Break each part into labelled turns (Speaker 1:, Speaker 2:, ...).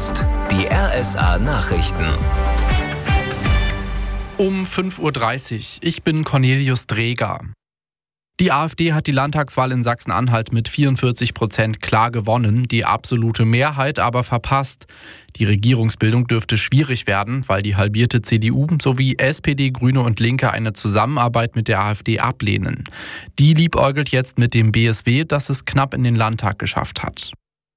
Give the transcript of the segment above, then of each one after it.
Speaker 1: jetzt die RSA Nachrichten.
Speaker 2: Um 5:30 Uhr. Ich bin Cornelius Dreger. Die AfD hat die Landtagswahl in Sachsen-Anhalt mit 44% klar gewonnen, die absolute Mehrheit aber verpasst. Die Regierungsbildung dürfte schwierig werden, weil die halbierte CDU sowie SPD, Grüne und Linke eine Zusammenarbeit mit der AfD ablehnen. Die liebäugelt jetzt mit dem BSW, das es knapp in den Landtag geschafft hat.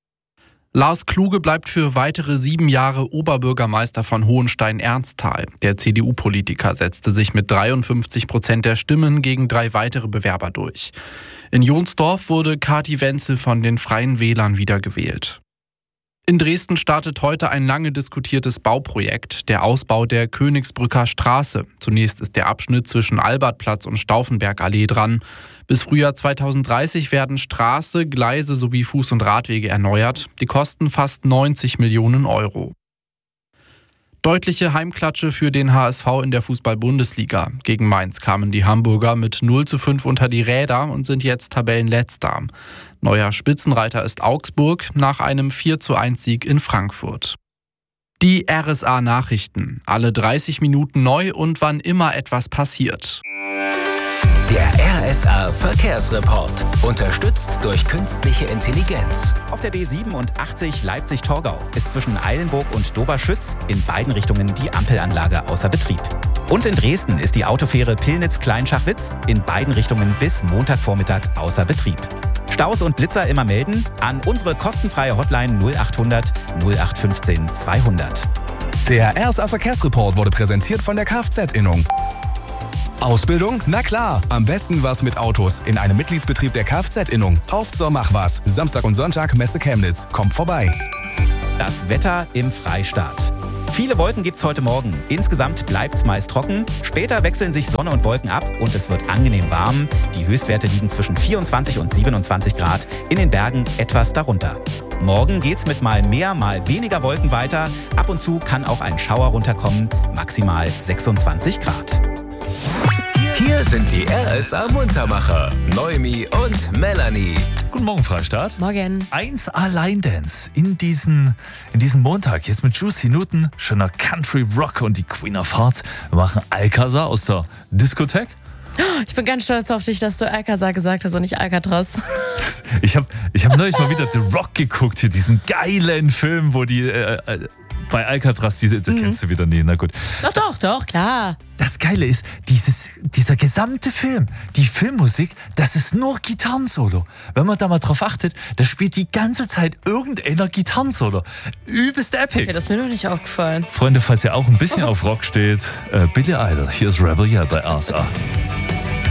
Speaker 2: Lars Kluge bleibt für weitere 7 Jahre Oberbürgermeister von Hohenstein-Ernsthal. Der CDU-Politiker setzte sich mit 53% der Stimmen gegen 3 weitere Bewerber durch. In Jonsdorf wurde Kati Wenzel von den Freien Wählern wiedergewählt. In Dresden startet heute ein lange diskutiertes Bauprojekt, der Ausbau der Königsbrücker Straße. Zunächst ist der Abschnitt zwischen Albertplatz und Stauffenbergallee dran. Bis Frühjahr 2030 werden Straße, Gleise sowie Fuß- und Radwege erneuert. Die kosten fast 90 Millionen Euro. Deutliche Heimklatsche für den HSV in der Fußball-Bundesliga. Gegen Mainz kamen die Hamburger mit 0:5 unter die Räder und sind jetzt Tabellenletzter. Neuer Spitzenreiter ist Augsburg nach einem 4:1-Sieg in Frankfurt. Die RSA Nachrichten. Alle 30 Minuten neu und wann immer etwas passiert.
Speaker 1: Der RSA Verkehrsreport. Unterstützt durch künstliche Intelligenz.
Speaker 3: Auf der B87 Leipzig-Torgau ist zwischen Eilenburg und Doberschütz in beiden Richtungen die Ampelanlage außer Betrieb. Und in Dresden ist die Autofähre Pillnitz-Kleinschachwitz in beiden Richtungen bis Montagvormittag außer Betrieb. Staus und Blitzer immer melden an unsere kostenfreie Hotline 0800 0815 200.
Speaker 4: Der RSA Verkehrsreport wurde präsentiert von der Kfz-Innung. Ausbildung? Na klar, am besten was mit Autos in einem Mitgliedsbetrieb der Kfz-Innung. Auf zur Mach was. Samstag und Sonntag Messe Chemnitz. Kommt vorbei.
Speaker 3: Das Wetter im Freistaat. Viele Wolken gibt's heute Morgen. Insgesamt bleibt's meist trocken. Später wechseln sich Sonne und Wolken ab und es wird angenehm warm. Die Höchstwerte liegen zwischen 24 und 27 Grad, in den Bergen etwas darunter. Morgen geht's mit mal mehr, mal weniger Wolken weiter. Ab und zu kann auch ein Schauer runterkommen, maximal 26 Grad.
Speaker 1: Hier sind die RSA Muntermacher, Noemi und Melanie.
Speaker 5: Guten Morgen, Freistaat.
Speaker 6: Morgen.
Speaker 5: 1A Line Dance in diesen Montag. Jetzt mit Juicy Newton, schöner Country Rock und die Queen of Hearts. Wir machen Alcazar aus der Diskothek.
Speaker 6: Ich bin ganz stolz auf dich, dass du Alcazar gesagt hast und nicht Alcatraz.
Speaker 5: Ich hab neulich mal wieder The Rock geguckt, hier diesen geilen Film, wo die bei Alcatraz, kennst du wieder nie, na gut.
Speaker 6: Doch, klar.
Speaker 5: Das Geile ist, dieser gesamte Film, die Filmmusik, das ist nur Gitarrensolo. Wenn man da mal drauf achtet, da spielt die ganze Zeit irgendeiner Gitarrensolo. Übelst epic.
Speaker 6: Okay, das ist mir noch nicht aufgefallen.
Speaker 5: Freunde, falls ihr auch ein bisschen auf Rock steht, Billy Idol, hier ist Rebel Yell bei RSA.